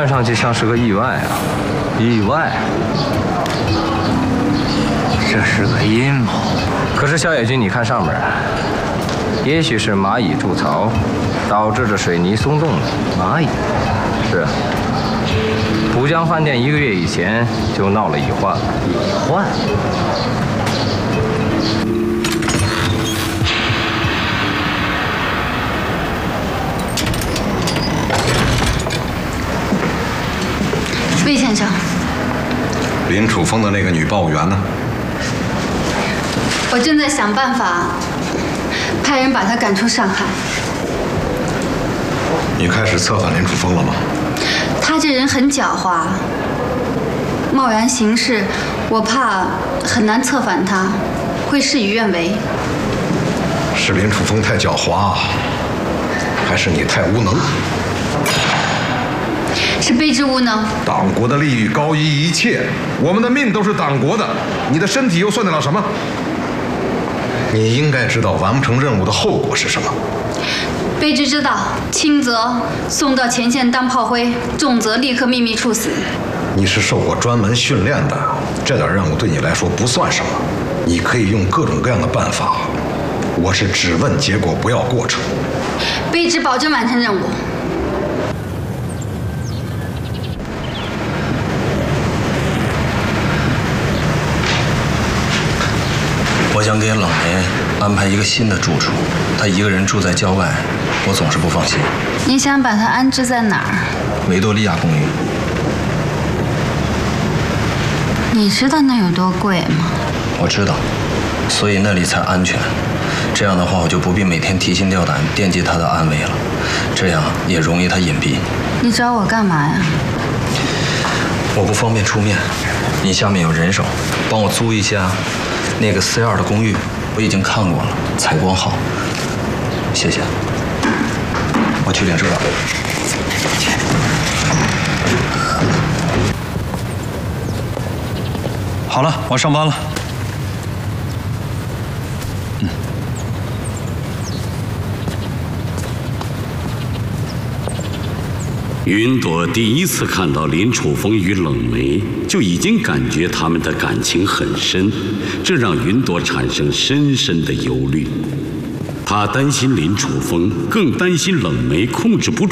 看上去像是个意外啊，意外。 这是个阴谋。 可是萧野君，你看上面，也许是蚂蚁筑巢，导致这水泥松动了。 蚂蚁？ 是啊。浦江饭店1个月以前就闹了蚁患。 蚁患？ 魏先生， 林楚风的那个女报务员呢？ 我正在想办法派人把她赶出上海。 你开始策反林楚风了吗？ 他这人很狡猾，贸然行事，我怕很难策反他，会事与愿违。 是林楚风太狡猾，还是你太无能？ 是卑职无能。 党国的利益高于一切，我们的命都是党国的，你的身体又算得了什么？你应该知道完不成任务的后果是什么。 卑职知道，轻则送到前线当炮灰，重则立刻秘密处死。 你是受过专门训练的，这点任务对你来说不算什么，你可以用各种各样的办法。我是只问结果，不要过程。 卑职保证完成任务。 我想给冷梅安排一个新的住处，她一个人住在郊外，我总是不放心。 你想把她安置在哪儿？ 维多利亚公寓。 你知道那有多贵吗？ 我知道，所以那里才安全。这样的话，我就不必每天提心吊胆惦记她的安危了，这样也容易她隐蔽。 你找我干嘛呀？ 我不方便出面，你下面有人手，帮我租一下那个C2的公寓，我已经看过了，采光好。谢谢。我去领事馆。好了，我上班了。 云朵第一次看到林楚风与冷梅，就已经感觉他们的感情很深，这让云朵产生深深的忧虑。他担心林楚风，更担心冷梅控制不住